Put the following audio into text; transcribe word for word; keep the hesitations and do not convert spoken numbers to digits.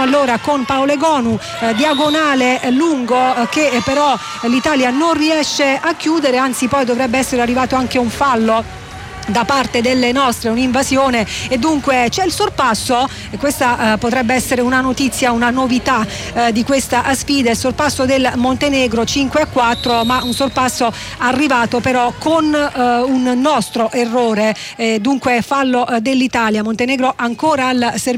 allora con Paolegonu, eh, diagonale eh, lungo eh, che eh, però l'Italia non riesce a chiudere, anzi poi dovrebbe essere arrivato anche un fallo da parte delle nostre, un'invasione, e dunque c'è il sorpasso, e questa eh, potrebbe essere una notizia, una novità eh, di questa sfida, il sorpasso del Montenegro cinque a quattro, ma un sorpasso arrivato però con eh, un nostro errore, eh, dunque fallo eh, dell'Italia. Montenegro ancora al servizio